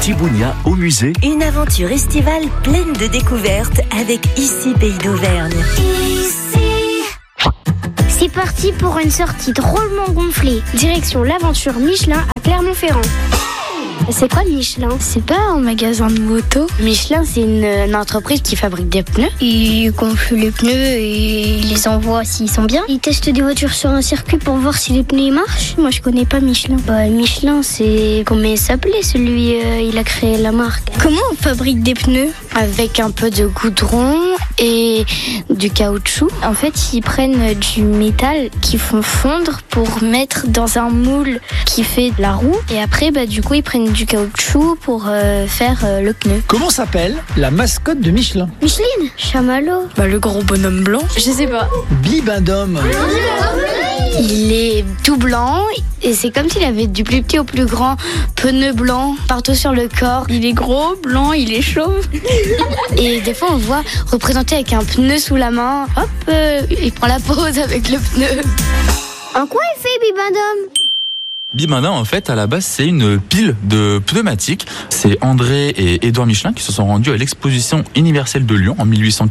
petits bougnats au musée. Une aventure estivale pleine de découvertes avec Ici Pays d'Auvergne. C'est parti pour une sortie drôlement gonflée. Direction l'aventure Michelin à Clermont-Ferrand. C'est quoi Michelin? C'est pas un magasin de moto. Michelin, c'est une entreprise qui fabrique des pneus. Ils gonflent les pneus et ils les envoient s'ils sont bien. Ils testent des voitures sur un circuit pour voir si les pneus marchent. Moi, je connais pas Michelin. Michelin, c'est... Comment il s'appelait celui il a créé la marque. Comment on fabrique des pneus? Avec un peu de goudron et du caoutchouc. En fait, ils prennent du métal qu'ils font fondre pour mettre dans un moule qui fait la roue. Et après, du coup, ils prennent du caoutchouc pour faire le pneu. Comment s'appelle la mascotte de Michelin? Micheline, chamallow. Le gros bonhomme blanc. Je sais pas. Bibendum. Il est tout blanc et c'est comme s'il avait du plus petit au plus grand pneu blanc partout sur le corps. Il est gros, blanc, il est chauve. Et des fois on le voit représenté avec un pneu sous la main. Hop, il prend la pose avec le pneu. En quoi il fait Bibendum? Bibendum, en fait, à la base, c'est une pile de pneumatiques. C'est André et Édouard Michelin qui se sont rendus à l'exposition universelle de Lyon en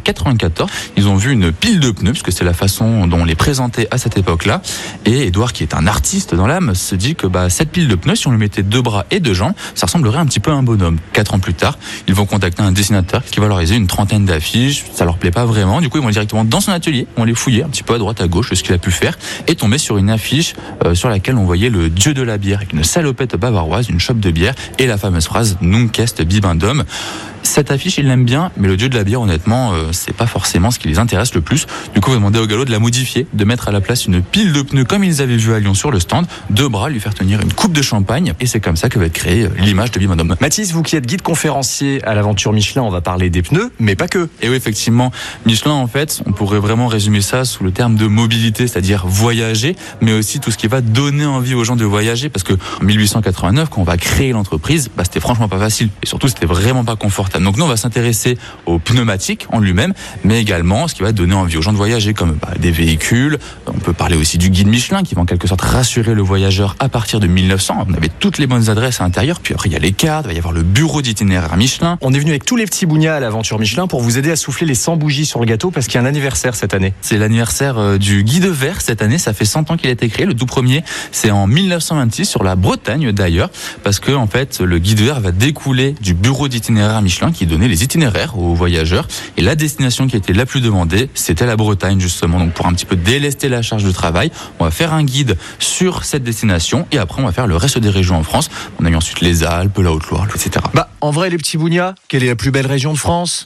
1894. Ils ont vu une pile de pneus, puisque c'est la façon dont on les présentait à cette époque-là. Et Édouard, qui est un artiste dans l'âme, se dit que cette pile de pneus, si on lui mettait 2 bras et 2 jambes, ça ressemblerait un petit peu à un bonhomme. 4 ans plus tard, ils vont contacter un dessinateur qui va leur réaliser une 30aine d'affiches. Ça leur plaît pas vraiment. Du coup, ils vont directement dans son atelier. On les fouiller un petit peu à droite, à gauche, ce qu'il a pu faire, et tomber sur une affiche sur laquelle on voyait le dieu de la bière avec une salopette bavaroise, une chope de bière et la fameuse phrase Nunc est Bibendum. Cette affiche, ils l'aiment bien, mais le dieu de la bière, honnêtement, c'est pas forcément ce qui les intéresse le plus. Du coup, on va demander au galop de la modifier, de mettre à la place une pile de pneus comme ils avaient vu à Lyon sur le stand, 2 bras, lui faire tenir une coupe de champagne, et c'est comme ça que va être créée l'image de Bibendum. Mathis, vous qui êtes guide conférencier à l'aventure Michelin, on va parler des pneus, mais pas que. Et oui, effectivement, Michelin, en fait, on pourrait vraiment résumer ça sous le terme de mobilité, c'est-à-dire voyager, mais aussi tout ce qui va donner envie aux gens de voyager, parce que en 1889, quand on va créer l'entreprise, c'était franchement pas facile, et surtout, c'était vraiment pas confortable. Donc nous, on va s'intéresser aux pneumatiques en lui-même, mais également ce qui va donner envie aux gens de voyager, comme des véhicules. On peut parler aussi du guide Michelin, qui va en quelque sorte rassurer le voyageur à partir de 1900. On avait toutes les bonnes adresses à l'intérieur, puis après il y a les cartes, il va y avoir le bureau d'itinéraire Michelin. On est venu avec tous les petits bougnats à l'aventure Michelin pour vous aider à souffler les 100 bougies sur le gâteau, parce qu'il y a un anniversaire cette année. C'est l'anniversaire du guide vert cette année, ça fait 100 ans qu'il a été créé. Le tout premier, c'est en 1926, sur la Bretagne d'ailleurs, parce que en fait, le guide vert va découler du bureau d'itinéraire Michelin qui donnait les itinéraires aux voyageurs, et la destination qui était la plus demandée, c'était la Bretagne justement. Donc pour un petit peu délester la charge de travail, on va faire un guide sur cette destination, et après on va faire le reste des régions en France. On a eu ensuite les Alpes, la Haute-Loire, etc. En vrai, les petits bougnats, quelle est la plus belle région de France?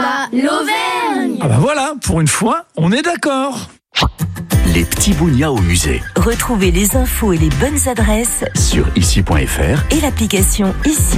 L'Auvergne. Voilà, pour une fois, on est d'accord. Les petits bougnats au musée. Retrouvez les infos et les bonnes adresses Sur ici.fr et l'application Ici.